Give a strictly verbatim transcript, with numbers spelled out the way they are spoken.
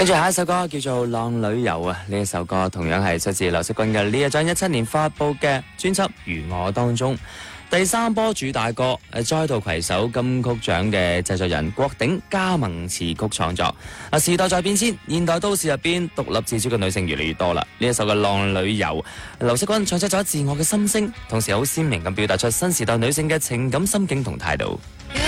跟住下一首歌叫做《浪裏遊》啊，呢一首歌同樣係出自劉惜君嘅呢一張一七年發布嘅專輯《如我》當中第三波主打歌，誒再度攜手金曲獎嘅製作人郭頂加盟詞曲創作。啊，時代在變遷，現代都市入邊獨立自主嘅女性越嚟越多啦。呢一首嘅《浪裏遊》，劉惜君唱出咗自我嘅心聲，同時好鮮明咁表達出新時代女性嘅情感心境同態度。 如